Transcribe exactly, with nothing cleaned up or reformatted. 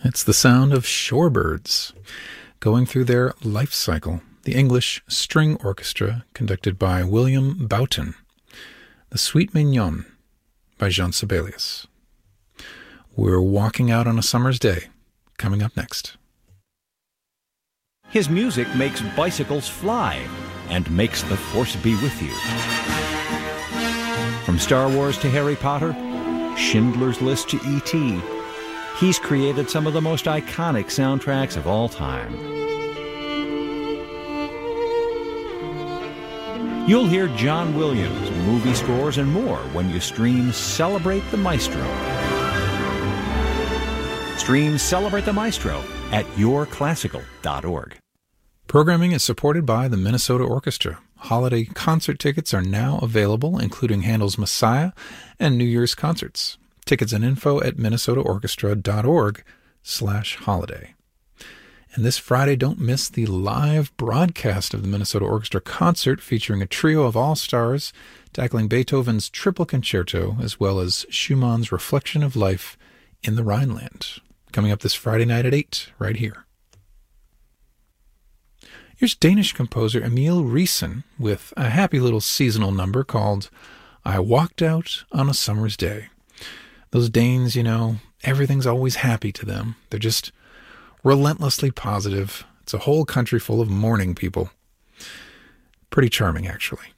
It's the sound of shorebirds going through their life cycle. The English String Orchestra, conducted by William Boughton. The Suite Mignonne by Jean Sibelius. We're walking out on a summer's day. Coming up next. His music makes bicycles fly and makes the Force be with you. From Star Wars to Harry Potter, Schindler's List to E T, he's created some of the most iconic soundtracks of all time. You'll hear John Williams, movie scores, and more when you stream Celebrate the Maestro. Stream Celebrate the Maestro at your classical dot org. Programming is supported by the Minnesota Orchestra. Holiday concert tickets are now available, including Handel's Messiah and New Year's concerts. Tickets and info at minnesota orchestra dot org slash holiday. And this Friday, don't miss the live broadcast of the Minnesota Orchestra concert featuring a trio of all-stars tackling Beethoven's Triple Concerto as well as Schumann's Reflection of Life in the Rhineland. Coming up this Friday night at eight, right here. Here's Danish composer Emil Riesen with a happy little seasonal number called I Walked Out on a Summer's Day. Those Danes, you know, everything's always happy to them. They're just relentlessly positive. It's a whole country full of morning people. Pretty charming, actually.